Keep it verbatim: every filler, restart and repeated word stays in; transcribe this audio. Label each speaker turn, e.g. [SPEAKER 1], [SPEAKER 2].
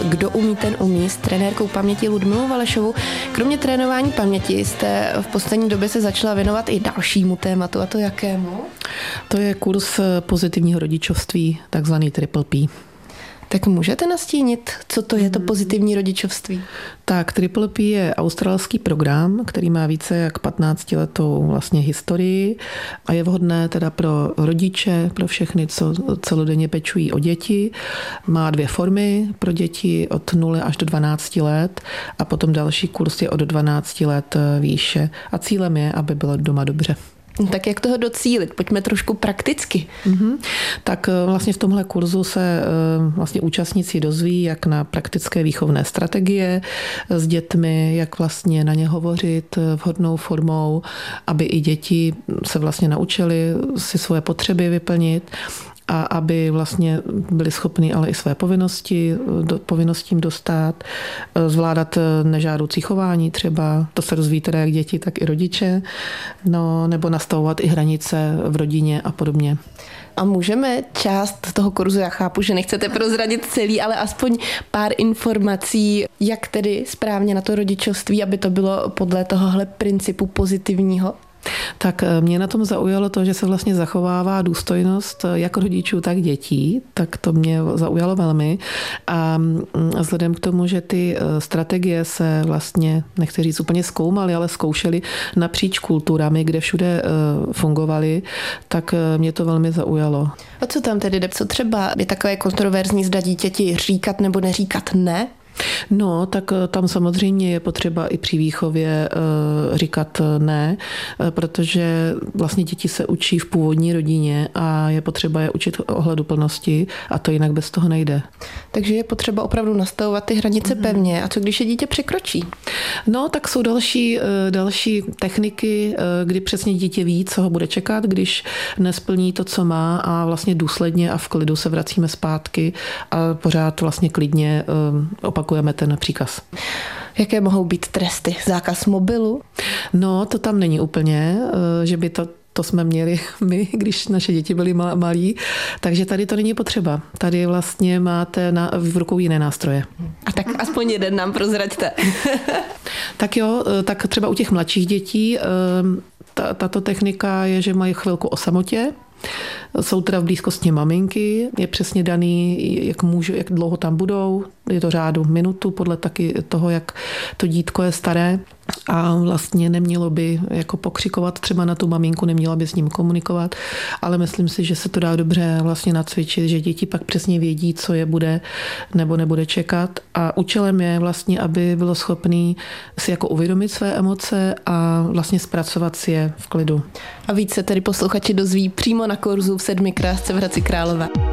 [SPEAKER 1] Kdo umí, ten umí s trenérkou paměti Ludmilou Valešovou. Kromě trénování paměti jste v poslední době se začala věnovat i dalšímu tématu, a to jakému?
[SPEAKER 2] To je kurz pozitivního rodičovství, takzvaný Triple P.
[SPEAKER 1] Tak můžete nastínit, co to je to pozitivní rodičovství?
[SPEAKER 2] Tak Triple P je australský program, který má více jak patnáctiletou vlastně historii a je vhodné teda pro rodiče, pro všechny, co celodenně pečují o děti. Má dvě formy pro děti od nuly až do dvanácti let a potom další kurz je od dvanácti let výše. A cílem je, aby bylo doma dobře.
[SPEAKER 1] Tak jak toho docílit? Pojďme trošku prakticky.
[SPEAKER 2] Mm-hmm. Tak vlastně v tomhle kurzu se vlastně účastníci dozví, jak na praktické výchovné strategie s dětmi, jak vlastně na ně hovořit vhodnou formou, aby i děti se vlastně naučili si svoje potřeby vyplnit a aby vlastně byli schopni ale i své povinnosti, do, povinnostím dostat, zvládat nežádoucí chování třeba, to se rozvíjí teda jak děti, tak i rodiče, no, nebo nastavovat i hranice v rodině a podobně.
[SPEAKER 1] A můžeme část toho kurzu, já chápu, že nechcete prozradit celý, ale aspoň pár informací, jak tedy správně na to rodičovství, aby to bylo podle tohohle principu pozitivního?
[SPEAKER 2] Tak mě na tom zaujalo to, že se vlastně zachovává důstojnost jak rodičů, tak dětí, tak to mě zaujalo velmi. A vzhledem k tomu, že ty strategie se vlastně, nechci říct úplně zkoumaly, ale zkoušely napříč kulturami, kde všude fungovaly, tak mě to velmi zaujalo.
[SPEAKER 1] A co tam tedy jde? Co třeba je takové kontroverzní, zda dítěti říkat nebo neříkat ne?
[SPEAKER 2] No, tak tam samozřejmě je potřeba i při výchově říkat ne, protože vlastně děti se učí v původní rodině a je potřeba je učit ohleduplnosti a to jinak bez toho nejde.
[SPEAKER 1] Takže je potřeba opravdu nastavovat ty hranice mm-hmm. pevně. A co když je dítě překročí?
[SPEAKER 2] No, tak jsou další, další techniky, kdy přesně dítě ví, co ho bude čekat, když nesplní to, co má a vlastně důsledně a v klidu se vracíme zpátky a pořád vlastně klidně opakujeme ten příkaz.
[SPEAKER 1] Jaké mohou být tresty? Zákaz mobilu?
[SPEAKER 2] No, to tam není úplně, že by to To jsme měli my, když naše děti byly malí, takže tady to není potřeba. Tady vlastně máte na, v rukou jiné nástroje.
[SPEAKER 1] A tak aspoň jeden nám prozraďte.
[SPEAKER 2] Tak jo, tak třeba u těch mladších dětí tato technika je, že mají chvilku o samotě, jsou teda v blízkosti maminky, je přesně daný, jak, můžu, jak dlouho tam budou, je to řádu minutu, podle taky toho, jak to dítko je staré a vlastně nemělo by jako pokřikovat třeba na tu maminku, neměla by s ním komunikovat, ale myslím si, že se to dá dobře vlastně nacvičit, že děti pak přesně vědí, co je bude nebo nebude čekat a účelem je vlastně, aby bylo schopný si jako uvědomit své emoce a vlastně zpracovat si je v klidu.
[SPEAKER 1] A víc se tedy posluchači dozví přímo na kurzu v Sedmikrásce v Hradci Králové.